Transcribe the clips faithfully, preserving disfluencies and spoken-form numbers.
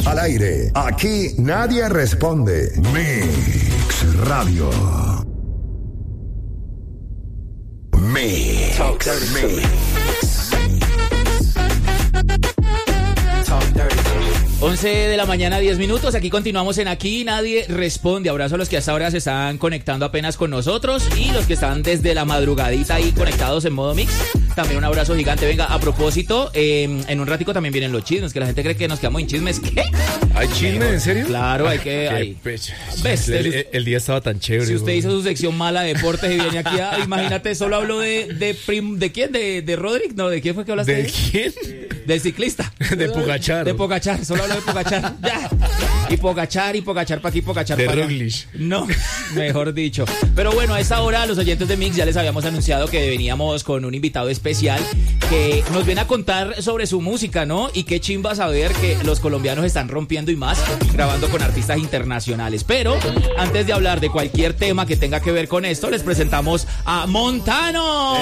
Al aire, aquí nadie responde. Mix Radio. Mix. Mix. once de la mañana, diez minutos. Aquí continuamos en Aquí Nadie Responde. Abrazo a los que hasta ahora se están conectando apenas con nosotros y los que están desde la madrugadita ahí conectados en modo mix. También un abrazo gigante. Venga, a propósito, eh, en un ratico también vienen los chismes, que la gente cree que nos quedamos en chismes. ¿Qué? ¿Hay chismes? ¿En serio? Claro, hay que... Hay. ¿Ves? El, el, el día estaba tan chévere. Si usted hizo su sección mala de deportes y viene aquí a... Imagínate, solo habló de... ¿De, prim, ¿de quién? ¿De, ¿De Rodrick? No, ¿de quién fue que hablaste? ¿De quién? Del ciclista. De Pogacar. De Pogacar, solo habló de Pogacar. Ya. Y Pogacar, y Pogacar para aquí, Pogacar para allá. De Roglic. No, mejor dicho. Pero bueno, a esta hora los oyentes de Mix ya les habíamos anunciado que veníamos con un invitado especial que nos viene a contar sobre su música, ¿no? Y qué chimba saber que los colombianos están rompiendo y más, grabando con artistas internacionales. Pero antes de hablar de cualquier tema que tenga que ver con esto, les presentamos a Montano.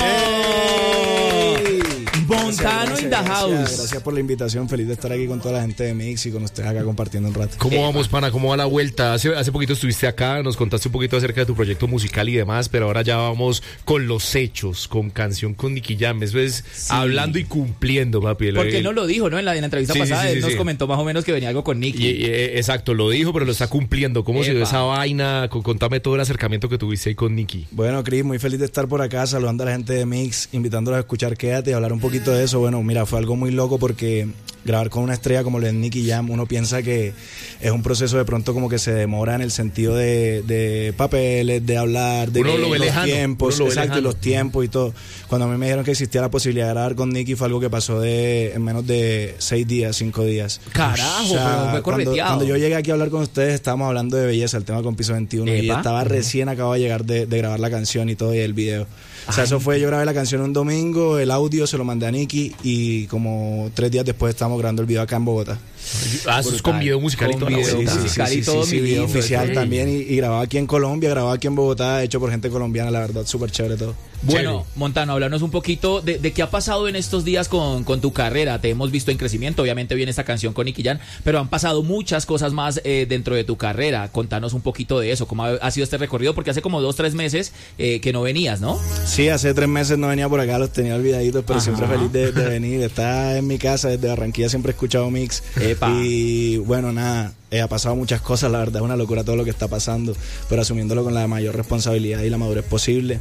¡Hey! Montano gracias, in the gracias, house. Gracias, gracias por la invitación. Feliz de estar aquí con toda la gente de Mix y con ustedes acá compartiendo un rato. ¿Cómo vamos, pana? ¿Cómo va la vuelta? Hace, hace poquito estuviste acá, nos contaste un poquito acerca de tu proyecto musical y demás, pero ahora ya vamos con los hechos, con canción con Nicky Jam. Eso es sí. Hablando y cumpliendo, papi. Porque él no lo dijo, ¿no? En la, en la entrevista sí, pasada sí, sí, él sí, nos sí. comentó más o menos que venía algo con Nicky. Y, y, exacto, lo dijo, pero lo está cumpliendo. ¿Cómo Epa. se dio esa vaina? Contame todo el acercamiento que tuviste ahí con Nicky. Bueno, Chris, muy feliz de estar por acá, saludando a la gente de Mix, invitándolos a escuchar Quédate y hablar un poquito de eso. Bueno, mira, fue algo muy loco porque grabar con una estrella como lo es Nicky Jam, uno piensa que es un proceso de pronto como que se demora en el sentido de, de papeles, de hablar, de uno lo ve los lejano, tiempos, uno lo ve exacto, y lejano. los tiempos y todo. Cuando a mí me dijeron que existía la posibilidad de grabar con Nicky fue algo que pasó de en menos de seis días, cinco días. Carajo, o sea, pero fue correteado. Cuando, cuando yo llegué aquí a hablar con ustedes estábamos hablando de Belleza, el tema con Piso veintiuno, Epa. y estaba recién acababa de llegar de, de grabar la canción y todo y el video. O sea, Ay. eso fue, yo grabé la canción un domingo, el audio se lo mandé a Nicky y como tres días después estábamos grabando el video acá en Bogotá. Ah, eso es con video musical y todo. Video sí, sí, musical sí, y todo, sí, sí, mi video lindo, oficial sí. también y, y grabado aquí en Colombia, grabado aquí en Bogotá, hecho por gente colombiana, la verdad, súper chévere todo. Bueno, Chévere. Montano, háblanos un poquito de, de qué ha pasado en estos días con, con tu carrera. Te hemos visto en crecimiento, obviamente viene esta canción con Nicky Jam, pero han pasado muchas cosas más eh, dentro de tu carrera. Contanos un poquito de eso, cómo ha, ha sido este recorrido, porque hace como dos, tres meses eh, que no venías, ¿no? Sí, hace tres meses no venía por acá, los tenía olvidaditos, pero Ajá. siempre feliz de, de venir. Está en mi casa desde Barranquilla, siempre he escuchado Mix. Epa. Y bueno, nada, eh, ha pasado muchas cosas, la verdad es una locura todo lo que está pasando, pero asumiéndolo con la mayor responsabilidad y la madurez posible.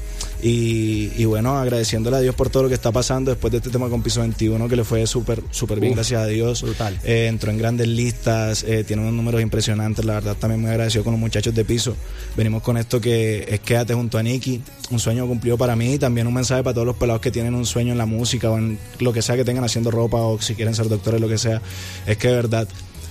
Y, y bueno, agradeciéndole a Dios por todo lo que está pasando después de este tema con Piso veintiuno, que le fue súper súper bien, gracias a Dios. Brutal. Eh, entró en grandes listas, eh, tiene unos números impresionantes, la verdad también muy agradecido con los muchachos de Piso. Venimos con esto que es Quédate junto a Nicky, un sueño cumplido para mí y también un mensaje para todos los pelados que tienen un sueño en la música o en lo que sea que tengan haciendo ropa o si quieren ser doctores, lo que sea. Es que de verdad